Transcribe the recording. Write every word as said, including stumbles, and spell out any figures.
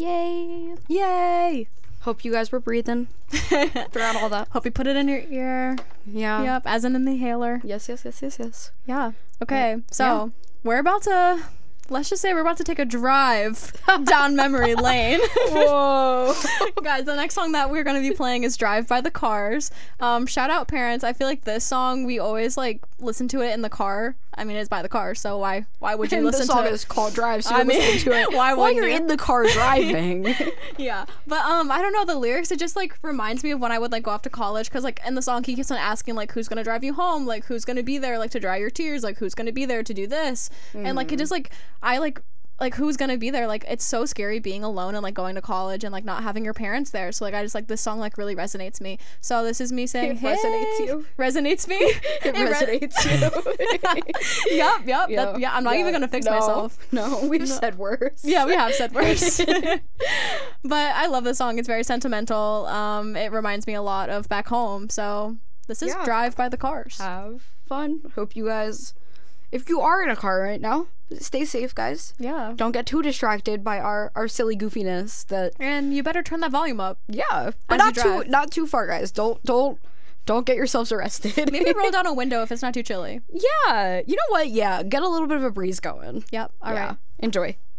Yay. Yay. Hope you guys were breathing throughout all that. Hope you put it in your ear. Yeah. Yep, as in an inhaler. Yes, yes, yes, yes, yes. Yeah. Okay, Uh, so yeah. we're about to, let's just say we're about to take a drive down memory lane. Whoa. Guys, the next song that we're going to be playing is Drive by the Cars. Um, shout out parents. I feel like this song, we always like listen to it in the car. I mean, it's by the car, so why why would you And listen the song to it? is called Drive, so I you're mean, listening to it why while wouldn't you're you? in the car driving. Yeah, but um I don't know the lyrics, it just like reminds me of when I would like go off to college, because like in the song he keeps on asking like who's gonna drive you home, like who's gonna be there like to dry your tears, like who's gonna be there to do this, and like it just like I like like who's gonna be there, like it's so scary being alone and like going to college and like not having your parents there, so like I just like this song like really resonates me. So this is me saying It hey, resonates you? resonates me. It re- resonates you. Yep, yep. Yeah, that- yeah, I'm not yeah. even gonna fix No, myself. No, we've said worse. Yeah, we have said worse. But I love this song. It's very sentimental. Um, it reminds me a lot of back home. So this is Yeah. Drive by the Cars. Have fun. Hope you guys, if you are in a car right now, stay safe, guys. Yeah. Don't get too distracted by our, our silly goofiness. That And you better turn that volume up. yeah, but As not you too drive. not too far, guys. Don't don't don't get yourselves arrested. Maybe roll down a window if it's not too chilly. Yeah, you know what? Yeah, get a little bit of a breeze going. Yep. All right. yeah, enjoy.